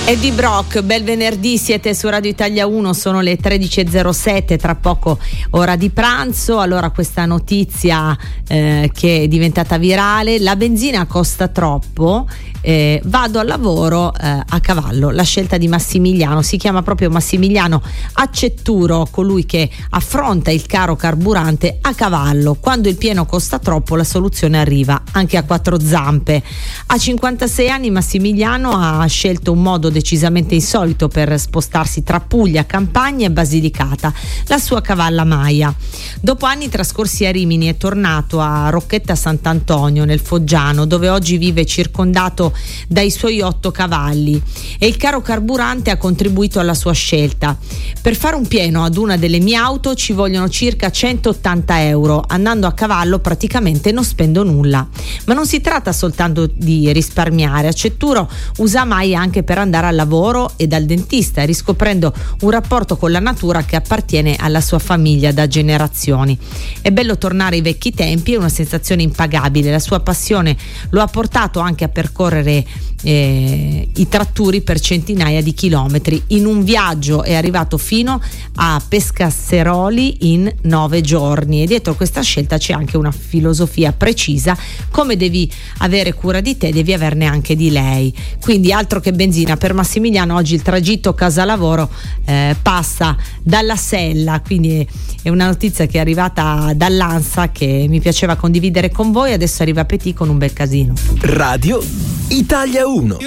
Eddie Brock, bel venerdì, siete su Radio Italia 1, sono le 13.07, tra poco ora di pranzo. Allora, questa notizia che è diventata virale: la benzina costa troppo, vado al lavoro a cavallo. La scelta di Massimiliano, si chiama proprio Massimiliano Accetturo, colui che affronta il caro carburante a cavallo. Quando il pieno costa troppo, la soluzione arriva anche a quattro zampe. A 56 anni Massimiliano ha scelto un modo decisamente insolito per spostarsi tra Puglia, Campania e Basilicata: la sua cavalla Maia. Dopo anni trascorsi a Rimini è tornato a Rocchetta Sant'Antonio nel Foggiano, dove oggi vive circondato dai suoi 8 cavalli, e il caro carburante ha contribuito alla sua scelta. Per fare un pieno ad una delle mie auto ci vogliono circa 180 euro, andando a cavallo praticamente non spendo nulla. Ma non si tratta soltanto di risparmiare. Accetturo usa Maia anche per andare al lavoro e dal dentista, riscoprendo un rapporto con la natura che appartiene alla sua famiglia da generazioni. È bello tornare ai vecchi tempi, è una sensazione impagabile. La sua passione lo ha portato anche a percorrere i tratturi per centinaia di chilometri. In un viaggio è arrivato fino a Pescasseroli in 9 giorni, e dietro questa scelta c'è anche una filosofia precisa: come devi avere cura di te, devi averne anche di lei. Quindi altro che benzina per Massimiliano. Oggi il tragitto casa-lavoro passa dalla Sella, quindi è una notizia che è arrivata dall'ANSA che mi piaceva condividere con voi. Adesso arriva Petit con Un bel casino. Radio Italia 1.